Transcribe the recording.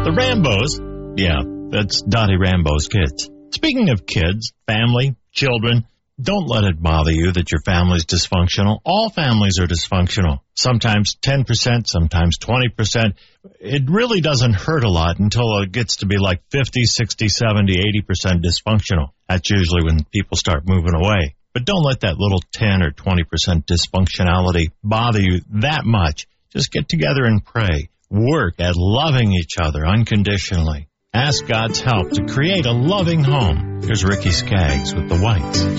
The Rambos. Yeah, that's Dottie Rambo's kids. Speaking of kids, family, children, don't let it bother you that your family's dysfunctional. All families are dysfunctional. Sometimes 10%, sometimes 20%. It really doesn't hurt a lot until it gets to be like 50, 60, 70, 80% dysfunctional. That's usually when people start moving away. But don't let that little 10 or 20% dysfunctionality bother you that much. Just get together and pray. Work at loving each other unconditionally. Ask God's help to create a loving home. Here's Ricky Skaggs with the Whites.